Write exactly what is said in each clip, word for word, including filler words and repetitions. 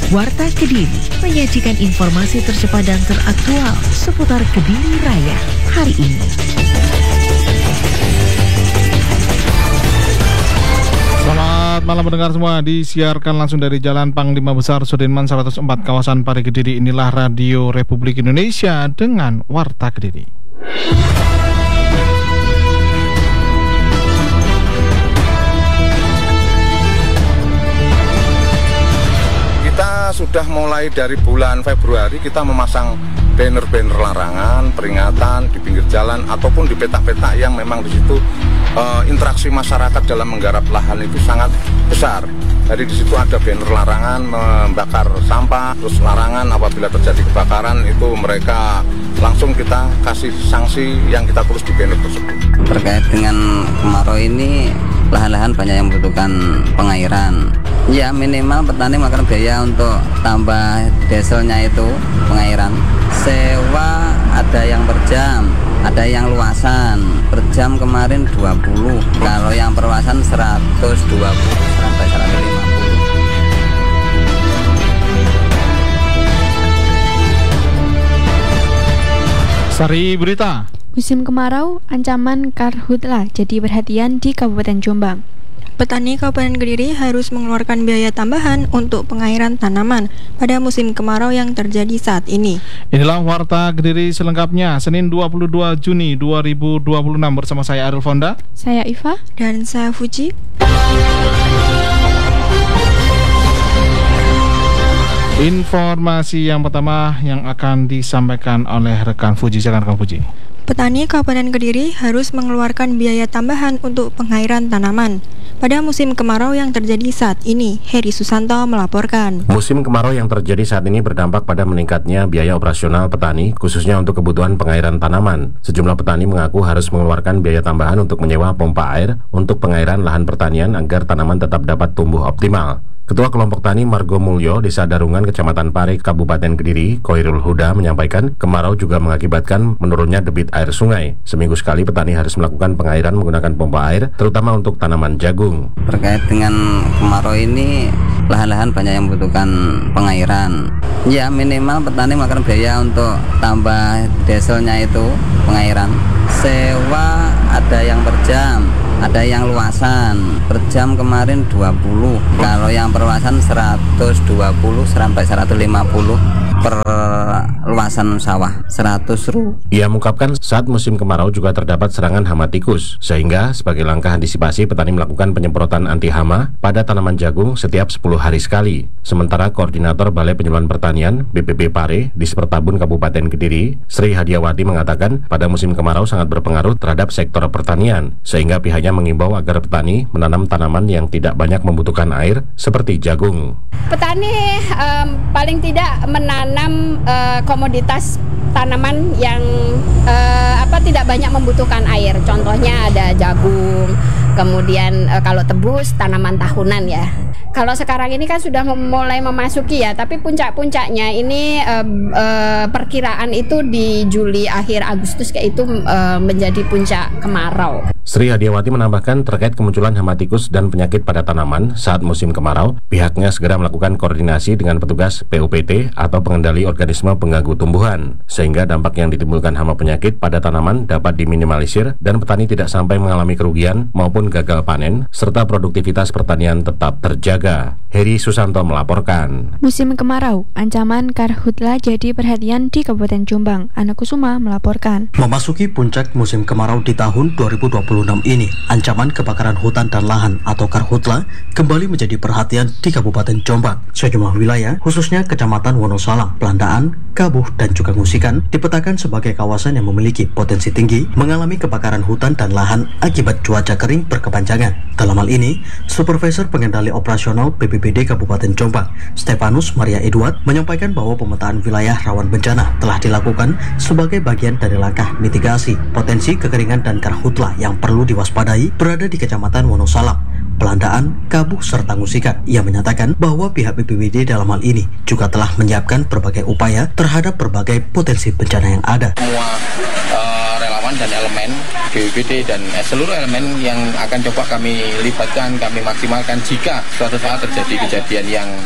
Warta Kediri menyajikan informasi tercepat dan teraktual seputar Kediri Raya hari ini. Selamat malam pendengar semua, disiarkan langsung dari Jalan Panglima Besar Sudirman seratus empat kawasan Pari Kediri. Inilah Radio Republik Indonesia dengan Warta Kediri. Kita sudah mulai dari bulan Februari kita memasang banner-banner larangan, peringatan di pinggir jalan ataupun di petak-petak yang memang di situ uh, interaksi masyarakat dalam menggarap lahan itu sangat besar. Jadi di situ ada banner larangan membakar sampah, terus larangan apabila terjadi kebakaran itu mereka langsung kita kasih sanksi yang kita tulis di banner tersebut. Terkait dengan kemarau ini, lahan-lahan banyak yang membutuhkan pengairan. Ya minimal petani makan biaya untuk tambah dieselnya itu pengairan. Sewa ada yang per jam, ada yang luasan. Per jam kemarin dua puluh. Kalau yang perluasan seratus dua puluh sampai seratus lima puluh. Sari Berita. Musim kemarau, ancaman karhutla jadi perhatian di Kabupaten Jombang. Petani Kabupaten Kediri harus mengeluarkan biaya tambahan untuk pengairan tanaman pada musim kemarau yang terjadi saat ini. Inilah Warta Kediri selengkapnya, Senin dua puluh dua Juni dua ribu dua puluh enam bersama saya Ariel Fonda, saya Iva, dan saya Fuji. Informasi yang pertama yang akan disampaikan oleh rekan Fuji. Silakan rekan Fuji. Petani Kabupaten Kediri harus mengeluarkan biaya tambahan untuk pengairan tanaman pada musim kemarau yang terjadi saat ini. Heri Susanto melaporkan. Musim kemarau yang terjadi saat ini berdampak pada meningkatnya biaya operasional petani, khususnya untuk kebutuhan pengairan tanaman. Sejumlah petani mengaku harus mengeluarkan biaya tambahan untuk menyewa pompa air untuk pengairan lahan pertanian agar tanaman tetap dapat tumbuh optimal. Ketua Kelompok Tani Margo Mulyo, Desa Darungan, Kecamatan Pare, Kabupaten Kediri, Koirul Huda menyampaikan kemarau juga mengakibatkan menurunnya debit air sungai. Seminggu sekali petani harus melakukan pengairan menggunakan pompa air, terutama untuk tanaman jagung. Terkait dengan kemarau ini, lahan-lahan banyak yang membutuhkan pengairan. Ya minimal petani makan biaya untuk tambah dieselnya itu pengairan. Sewa ada yang per jam, ada yang luasan. Per jam kemarin dua puluh. Kalau yang perluasan seratus dua puluh sampai seratus lima puluh per luasan sawah, seratus ru. Ia mengungkapkan saat musim kemarau juga terdapat serangan hama tikus, sehingga sebagai langkah antisipasi petani melakukan penyemprotan anti hama pada tanaman jagung setiap sepuluh hari sekali. Sementara Koordinator Balai Penyuluhan Pertanian B P P Pare di Sepertabun Kabupaten Kediri, Sri Hadiawati mengatakan pada musim kemarau sangat berpengaruh terhadap sektor pertanian, sehingga pihaknya mengimbau agar petani menanam tanaman yang tidak banyak membutuhkan air seperti jagung. Petani um, paling tidak menanam uh, komoditas tanaman yang uh, apa tidak banyak membutuhkan air. Contohnya ada jagung, kemudian uh, kalau tebus tanaman tahunan ya. Kalau sekarang ini kan sudah mulai memasuki ya, tapi puncak-puncaknya ini uh, uh, perkiraan itu di Juli akhir Agustus kayak itu uh, menjadi puncak kemarau. Sri Hadiawati menambahkan terkait kemunculan hama tikus dan penyakit pada tanaman saat musim kemarau, pihaknya segera melakukan koordinasi dengan petugas P U P T atau pengendali organisme pengganggu tumbuhan, sehingga dampak yang ditimbulkan hama penyakit pada tanaman dapat diminimalisir dan petani tidak sampai mengalami kerugian maupun gagal panen, serta produktivitas pertanian tetap terjaga. Heri Susanto melaporkan. Musim kemarau, ancaman karhutla jadi perhatian di Kabupaten Jombang. Ana Kusuma melaporkan. Memasuki puncak musim kemarau di tahun dua ribu dua puluh enam ini, ancaman kebakaran hutan dan lahan atau karhutla kembali menjadi perhatian di Kabupaten Jombang. Sejumlah wilayah, khususnya Kecamatan Wonosalam, Pelandaan, Kabuh, dan juga Ngusikan, dipetakan sebagai kawasan yang memiliki potensi tinggi mengalami kebakaran hutan dan lahan akibat cuaca kering berkepanjangan. Dalam hal ini, Supervisor Pengendali Operasional B P B D Kabupaten Jombang, Stefanus Maria Edward, menyampaikan bahwa pemetaan wilayah rawan bencana telah dilakukan sebagai bagian dari langkah mitigasi potensi kekeringan dan karhutla yang perlu diwaspadai berada di Kecamatan Wonosalam, Pelandaan, Kabuh, serta Ngusikan. Ia menyatakan bahwa pihak B P B D dalam hal ini juga telah menyiapkan berbagai upaya terhadap berbagai potensi bencana yang ada. Semua uh, relawan dan elemen B P B D dan eh, seluruh elemen yang akan coba kami libatkan, kami maksimalkan jika suatu saat terjadi kejadian yang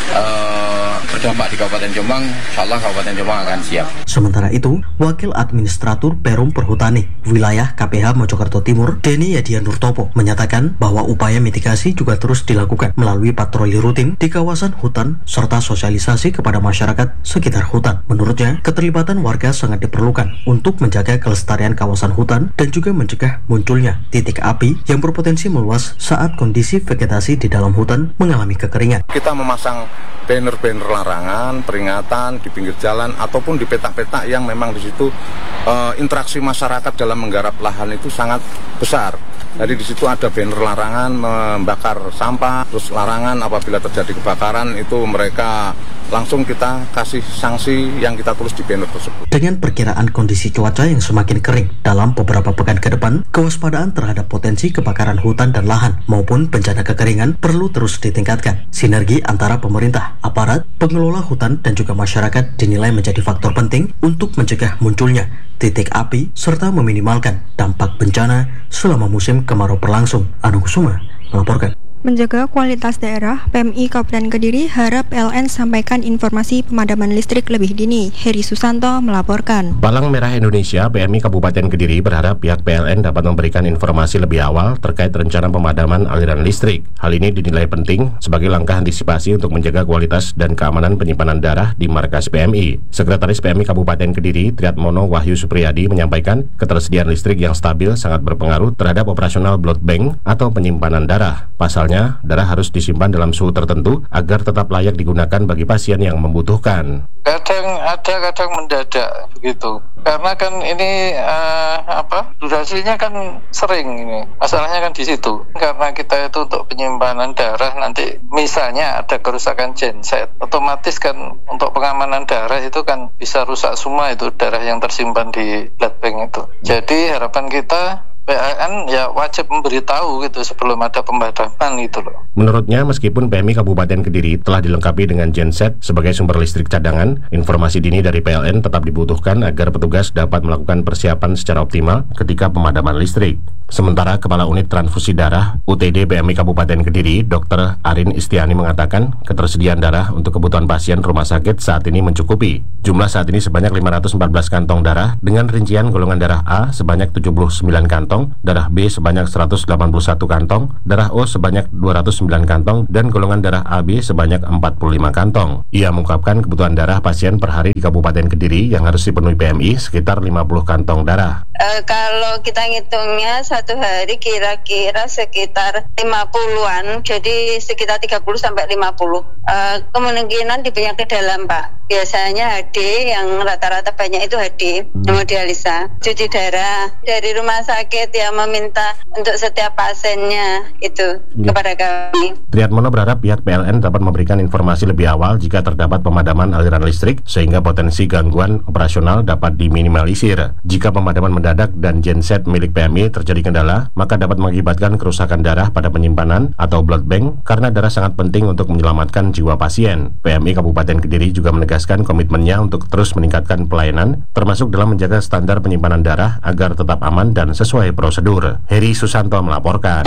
uh, berdampak di Kabupaten Jombang, insya Allah Kabupaten Jombang akan siap. Sementara itu, Wakil Administratur Perum Perhutani Wilayah K P H Mojokerto Timur, Denny Yadian Nurtopo, menyatakan bahwa upaya mitigasi juga terus dilakukan melalui patroli rutin di kawasan hutan serta sosialisasi kepada masyarakat sekitar hutan. Menurutnya, keterlibatan warga sangat diperlukan untuk menjaga kelestarian kawasan hutan dan juga mencegah munculnya titik api yang berpotensi meluas saat kondisi vegetasi di dalam hutan mengalami kekeringan. Kita memasang banner-banner larangan, peringatan di pinggir jalan ataupun di petak-petak yang memang di situ uh, interaksi masyarakat dalam menggarap lahan itu sangat besar. Jadi di situ ada banner larangan membakar sampah, terus larangan apabila terjadi kebakaran itu mereka langsung kita kasih sanksi yang kita tulis di banner tersebut. Dengan perkiraan kondisi cuaca yang semakin kering dalam beberapa pekan ke depan, kewaspadaan terhadap potensi kebakaran hutan dan lahan maupun bencana kekeringan perlu terus ditingkatkan. Sinergi antara pemerintah, aparat, pengelola hutan dan juga masyarakat dinilai menjadi faktor penting untuk mencegah munculnya titik api serta meminimalkan dampak bencana selama musim kemarau berlangsung. Anu Kusuma melaporkan. Menjaga kualitas daerah, P M I Kabupaten Kediri harap P L N sampaikan informasi pemadaman listrik lebih dini. Heri Susanto melaporkan. Palang Merah Indonesia P M I Kabupaten Kediri berharap pihak P L N dapat memberikan informasi lebih awal terkait rencana pemadaman aliran listrik. Hal ini dinilai penting sebagai langkah antisipasi untuk menjaga kualitas dan keamanan penyimpanan darah di markas P M I. Sekretaris P M I Kabupaten Kediri, Triatmono Wahyu Supriyadi, menyampaikan ketersediaan listrik yang stabil sangat berpengaruh terhadap operasional blood bank atau penyimpanan darah. Pasalnya, darah harus disimpan dalam suhu tertentu agar tetap layak digunakan bagi pasien yang membutuhkan. Kadang ada, kadang mendadak begitu. Karena kan ini uh, apa durasinya kan sering ini. Masalahnya kan di situ. Karena kita itu untuk penyimpanan darah nanti misalnya ada kerusakan genset, otomatis kan untuk pengamanan darah itu kan bisa rusak semua itu darah yang tersimpan di blood bank itu. Jadi harapan kita P L N ya wajib memberitahu gitu sebelum ada pemadaman gitu loh. Menurutnya, meskipun P M I Kabupaten Kediri telah dilengkapi dengan genset sebagai sumber listrik cadangan, informasi dini dari P L N tetap dibutuhkan agar petugas dapat melakukan persiapan secara optimal ketika pemadaman listrik. Sementara Kepala Unit Transfusi Darah U T D P M I Kabupaten Kediri, Dokter Arin Istiani, mengatakan ketersediaan darah untuk kebutuhan pasien rumah sakit saat ini mencukupi. Jumlah saat ini sebanyak lima ratus empat belas kantong darah dengan rincian golongan darah A sebanyak tujuh puluh sembilan kantong, darah B sebanyak seratus delapan puluh satu kantong, darah O sebanyak dua ratus sembilan kantong, dan golongan darah A B sebanyak empat puluh lima kantong. Ia mengungkapkan kebutuhan darah pasien per hari di Kabupaten Kediri yang harus dipenuhi P M I sekitar lima puluh kantong darah. Uh, kalau kita ngitungnya satu hari kira-kira sekitar lima puluhan, jadi sekitar tiga puluh sampai lima puluh. Uh, kemungkinan di penyakit dalam, Pak. Biasanya H D, yang rata-rata banyak itu H D, hemodialisa, cuci darah. Dari rumah sakit yang meminta untuk setiap pasiennya itu ya kepada kami. Triatmono berharap pihak P L N dapat memberikan informasi lebih awal jika terdapat pemadaman aliran listrik sehingga potensi gangguan operasional dapat diminimalisir. Jika pemadaman mendadak dan genset milik P M I terjadi kendala, maka dapat mengakibatkan kerusakan darah pada penyimpanan atau blood bank karena darah sangat penting untuk menyelamatkan jiwa pasien. P M I Kabupaten Kediri juga menegaskan komitmennya untuk terus meningkatkan pelayanan, termasuk dalam menjaga standar penyimpanan darah agar tetap aman dan sesuai prosedur. Heri Susanto melaporkan.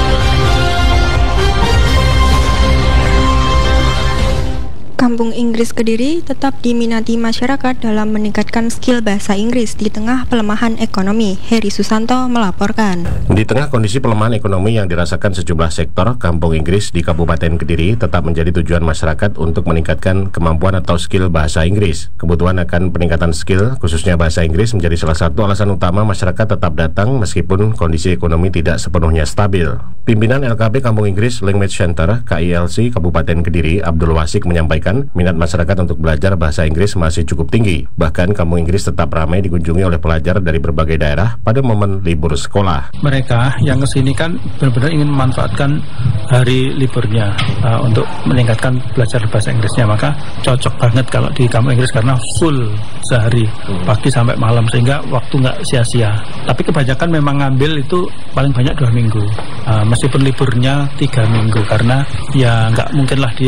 Kampung Inggris Kediri tetap diminati masyarakat dalam meningkatkan skill bahasa Inggris di tengah pelemahan ekonomi. Heri Susanto melaporkan. Di tengah kondisi pelemahan ekonomi yang dirasakan sejumlah sektor, Kampung Inggris di Kabupaten Kediri tetap menjadi tujuan masyarakat untuk meningkatkan kemampuan atau skill bahasa Inggris. Kebutuhan akan peningkatan skill, khususnya bahasa Inggris, menjadi salah satu alasan utama masyarakat tetap datang meskipun kondisi ekonomi tidak sepenuhnya stabil. Pimpinan L K B Kampung Inggris Language Center K I L C Kabupaten Kediri, Abdul Wasik, menyampaikan minat masyarakat untuk belajar bahasa Inggris masih cukup tinggi. Bahkan Kampung Inggris tetap ramai dikunjungi oleh pelajar dari berbagai daerah pada momen libur sekolah. Mereka yang kesini kan benar-benar ingin memanfaatkan hari liburnya uh, untuk meningkatkan belajar bahasa Inggrisnya. Maka cocok banget kalau di Kampung Inggris karena full sehari, pagi sampai malam, sehingga waktu nggak sia-sia. Tapi kebanyakan memang ngambil itu paling banyak dua minggu, uh, meskipun liburnya tiga minggu, karena ya nggak mungkinlah dia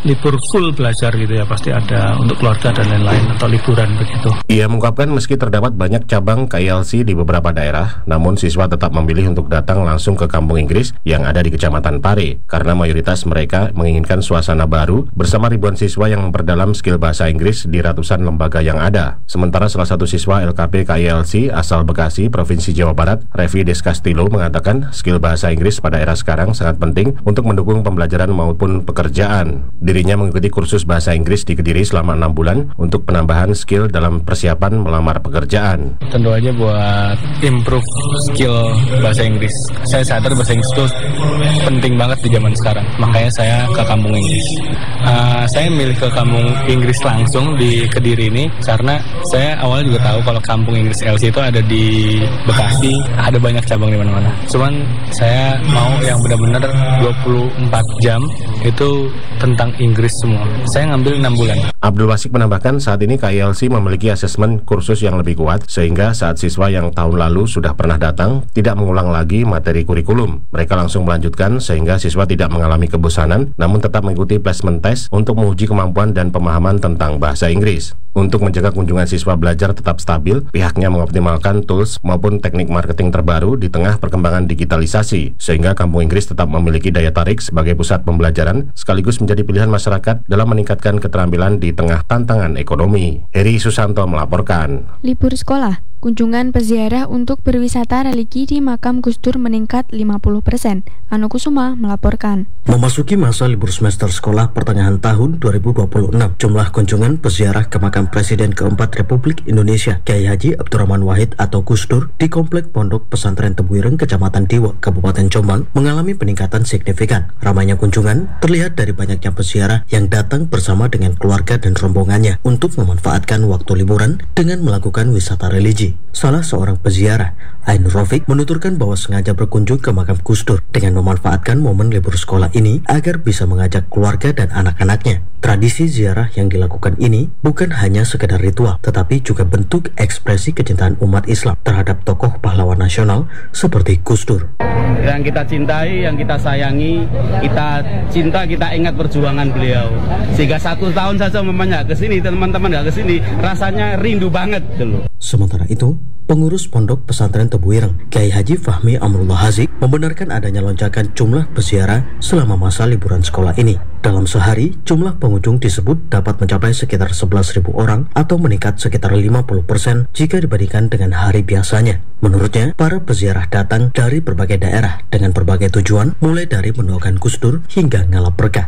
libur full belajar gitu ya, pasti ada untuk keluarga dan lain-lain atau liburan begitu. Ia mengungkapkan meski terdapat banyak cabang K I L C di beberapa daerah, namun siswa tetap memilih untuk datang langsung ke kampung Inggris yang ada di Kecamatan Pare karena mayoritas mereka menginginkan suasana baru bersama ribuan siswa yang memperdalam skill bahasa Inggris di ratusan lembaga yang ada. Sementara salah satu siswa L K P K I L C asal Bekasi, Provinsi Jawa Barat, Revi Descastilo mengatakan skill bahasa Inggris pada era sekarang sangat penting untuk mendukung pembelajaran maupun pekerjaan. Dirinya mengikuti kursus bahasa Inggris di Kediri selama enam bulan untuk penambahan skill dalam persiapan melamar pekerjaan. Tentu aja buat improve skill bahasa Inggris. Saya sadar bahasa Inggris itu penting banget di zaman sekarang. Makanya saya ke kampung Inggris. Uh, saya milih ke kampung Inggris langsung di Kediri ini karena saya awalnya juga tahu kalau kampung Inggris L C itu ada di Bekasi, ada banyak cabang di mana-mana. Cuman saya mau yang benar-benar dua puluh empat jam itu tentang Inggris semua. Saya ngambil enam bulan. Abdul Wasik menambahkan saat ini K I L C memiliki asesmen kursus yang lebih kuat sehingga saat siswa yang tahun lalu sudah pernah datang tidak mengulang lagi materi kurikulum. Mereka langsung melanjutkan sehingga siswa tidak mengalami kebosanan namun tetap mengikuti placement test untuk menguji kemampuan dan pemahaman tentang bahasa Inggris. Untuk menjaga kunjungan siswa belajar tetap stabil, pihaknya mengoptimalkan tools maupun teknik marketing terbaru di tengah perkembangan digitalisasi, sehingga kampung Inggris tetap memiliki daya tarik sebagai pusat pembelajaran, sekaligus menjadi pilihan masyarakat dalam meningkatkan keterampilan di tengah tantangan ekonomi. Heri Susanto melaporkan. Libur sekolah, kunjungan peziarah untuk berwisata religi di makam Gus Dur meningkat lima puluh persen. Anu Kusuma melaporkan. Memasuki masa libur semester sekolah pertengahan tahun dua ribu dua puluh enam, jumlah kunjungan peziarah ke makam Presiden keempat Republik Indonesia Kiai Haji Abdurrahman Wahid atau Gus Dur di Komplek Pondok Pesantren Tebuireng, Kecamatan Diwa, Kabupaten Jombang mengalami peningkatan signifikan. Ramainya kunjungan terlihat dari banyaknya peziarah yang datang bersama dengan keluarga dan rombongannya untuk memanfaatkan waktu liburan dengan melakukan wisata religi. Salah seorang peziarah, Ainur Rafiq, menuturkan bahwa sengaja berkunjung ke makam Gus Dur dengan memanfaatkan momen libur sekolah ini agar bisa mengajak keluarga dan anak-anaknya. Tradisi ziarah yang dilakukan ini bukan hanya sekedar ritual, tetapi juga bentuk ekspresi kecintaan umat Islam terhadap tokoh pahlawan nasional seperti Gus Dur. Yang kita cintai, yang kita sayangi, kita cinta, kita ingat perjuangan beliau. Sehingga satu tahun saja memangnya ke sini, teman-teman nggak ke sini, rasanya rindu banget dulu. Sementara itu, Pengurus Pondok Pesantren Tebuireng, Kiai Haji Fahmi Amrullah Hazik, membenarkan adanya lonjakan jumlah peziarah selama masa liburan sekolah ini. Dalam sehari, jumlah pengunjung disebut dapat mencapai sekitar sebelas ribu orang atau meningkat sekitar lima puluh persen jika dibandingkan dengan hari biasanya. Menurutnya, para peziarah datang dari berbagai daerah dengan berbagai tujuan, mulai dari mendoakan Gus Dur hingga ngalap berkah.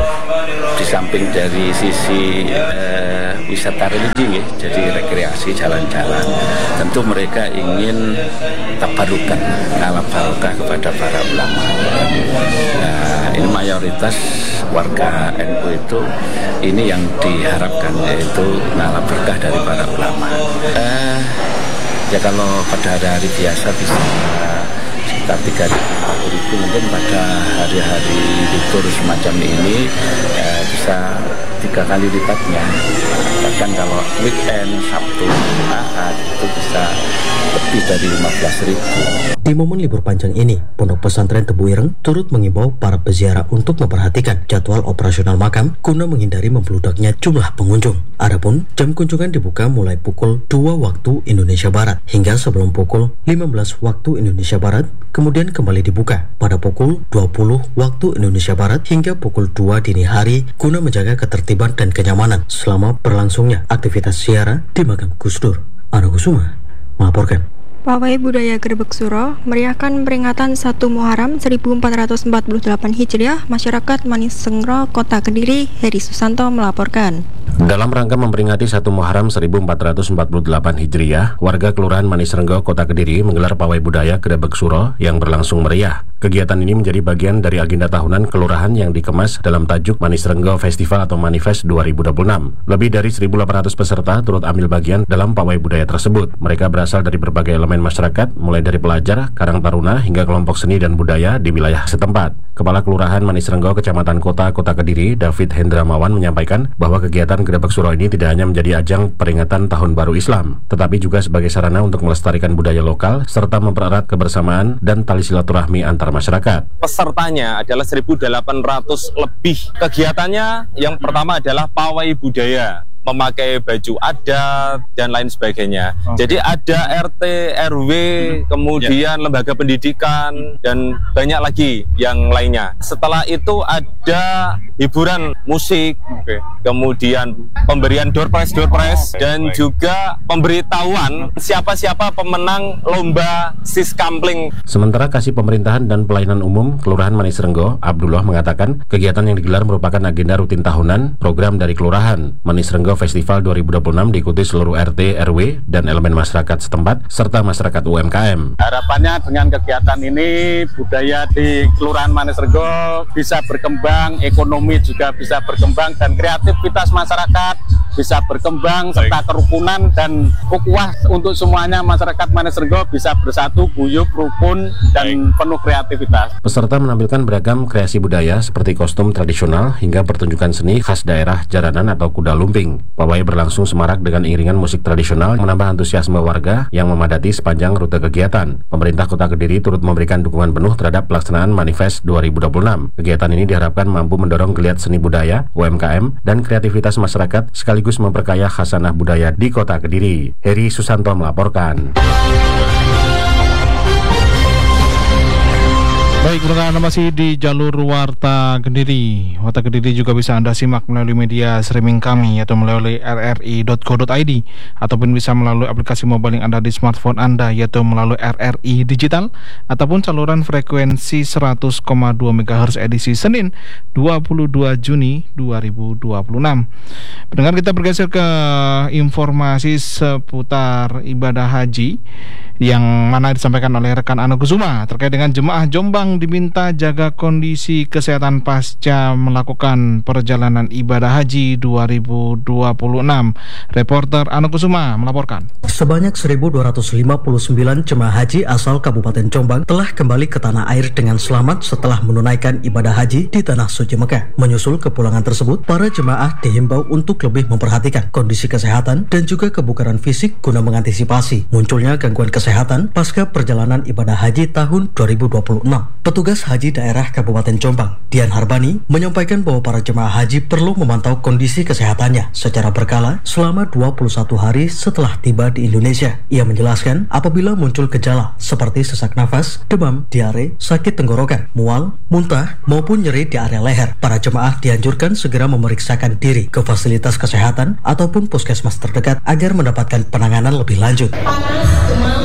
Di samping dari sisi uh, wisata religi, ya, jadi rekreasi jalan-jalan, tentu mereka ingin tabarukan, ngalap barokah kepada para ulama. Nah, ini mayoritas warga N U itu ini yang diharapkan, yaitu ngalap berkah dari para ulama. Uh, ya kalau pada hari-hari biasa bisa sekitar tiga ribu, mungkin pada hari-hari libur semacam ini uh, bisa tiga kali lipatnya. Bahkan kalau weekend, Sabtu, Ahad itu bisa lebih dari lima belas ribu. Di momen libur panjang ini, Pondok Pesantren Tebuireng turut mengimbau para peziarah untuk memperhatikan jadwal operasional makam guna menghindari membludaknya jumlah pengunjung. Adapun jam kunjungan dibuka mulai pukul dua waktu Indonesia Barat hingga sebelum pukul lima belas waktu Indonesia Barat, kemudian kembali dibuka pada pukul dua puluh waktu Indonesia Barat hingga pukul dua dini hari guna menjaga ketertiban dan kenyamanan selama berlangsungnya aktivitas ziarah di makam Gus Dur. Anu Kusuma melaporkan. Pawai Budaya Grebek Suro meriahkan peringatan satu Muharram seribu empat ratus empat puluh delapan Hijriah masyarakat Manisengro, Kota Kediri. Heri Susanto melaporkan. Dalam rangka memperingati satu Muharram seribu empat ratus empat puluh delapan Hijriah, warga Kelurahan Manisrenggo, Kota Kediri menggelar pawai budaya Grebek Suro yang berlangsung meriah. Kegiatan ini menjadi bagian dari agenda tahunan kelurahan yang dikemas dalam tajuk Manisrenggo Festival atau Manifest dua ribu dua puluh enam. Lebih dari seribu delapan ratus peserta turut ambil bagian dalam pawai budaya tersebut. Mereka berasal dari berbagai elemen masyarakat, mulai dari pelajar, karang taruna, hingga kelompok seni dan budaya di wilayah setempat. Kepala Kelurahan Manisrenggo, Kecamatan Kota, Kota Kediri, David Hendramawan menyampaikan bahwa kegiatan Grebek Suro ini tidak hanya menjadi ajang peringatan Tahun Baru Islam, tetapi juga sebagai sarana untuk melestarikan budaya lokal serta mempererat kebersamaan dan tali silaturahmi antar masyarakat. Pesertanya adalah seribu delapan ratus lebih. Kegiatannya yang pertama adalah pawai budaya, memakai baju adat dan lain sebagainya. Okay. Jadi ada R T, R W, kemudian yeah. lembaga pendidikan dan banyak lagi yang lainnya. Setelah itu ada hiburan musik, okay. kemudian pemberian door prize door prize okay. dan Baik. juga pemberitahuan siapa-siapa pemenang lomba Siskampling. Sementara Kasih Pemerintahan dan Pelayanan Umum Kelurahan Manis Renggo, Abdullah mengatakan kegiatan yang digelar merupakan agenda rutin tahunan program dari Kelurahan Manis Renggo Festival dua ribu dua puluh enam diikuti seluruh R T, R W, dan elemen masyarakat setempat, serta masyarakat U M K M. Harapannya dengan kegiatan ini, budaya di Kelurahan Manis Renggo bisa berkembang, ekonomi juga bisa berkembang, dan kreativitas masyarakat bisa berkembang, serta kerukunan dan ukhuwah untuk semuanya masyarakat Manis Renggo bisa bersatu, guyup, rukun, dan penuh kreativitas. Peserta menampilkan beragam kreasi budaya seperti kostum tradisional hingga pertunjukan seni khas daerah jaranan atau kuda lumping. Pawai berlangsung semarak dengan iringan musik tradisional menambah antusiasme warga yang memadati sepanjang rute kegiatan. Pemerintah Kota Kediri turut memberikan dukungan penuh terhadap pelaksanaan Manifest dua ribu dua puluh enam. Kegiatan ini diharapkan mampu mendorong geliat seni budaya, U M K M, dan kreativitas masyarakat sekaligus memperkaya khasanah budaya di Kota Kediri. Heri Susanto melaporkan. Baik, pendengar, Anda masih di jalur Warta Kediri. Warta Kediri juga bisa Anda simak melalui media streaming kami, yaitu melalui r r i dot co dot i d, ataupun bisa melalui aplikasi mobile yang ada di smartphone Anda, yaitu melalui R R I Digital, ataupun saluran frekuensi seratus koma dua megahertz edisi Senin dua puluh dua Juni dua ribu dua puluh enam. Pendengar, kita bergeser ke informasi seputar ibadah haji yang mana disampaikan oleh rekan Anu Kusuma terkait dengan jemaah Jombang diminta jaga kondisi kesehatan pasca melakukan perjalanan ibadah haji dua ribu dua puluh enam. Reporter Anu Kusuma melaporkan. Sebanyak seribu dua ratus lima puluh sembilan jemaah haji asal Kabupaten Jombang telah kembali ke tanah air dengan selamat setelah menunaikan ibadah haji di Tanah Suci Mekah. Menyusul kepulangan tersebut, para jemaah dihimbau untuk lebih memperhatikan kondisi kesehatan dan juga kebugaran fisik guna mengantisipasi munculnya gangguan kesehatan pasca perjalanan ibadah haji tahun dua ribu dua puluh enam. Petugas Haji Daerah Kabupaten Jombang, Dian Harbani, menyampaikan bahwa para jemaah haji perlu memantau kondisi kesehatannya secara berkala selama dua puluh satu hari setelah tiba di Indonesia. Ia menjelaskan apabila muncul gejala seperti sesak nafas, demam, diare, sakit tenggorokan, mual, muntah, maupun nyeri di area leher, para jemaah dianjurkan segera memeriksakan diri ke fasilitas kesehatan ataupun puskesmas terdekat agar mendapatkan penanganan lebih lanjut. Panas, demam,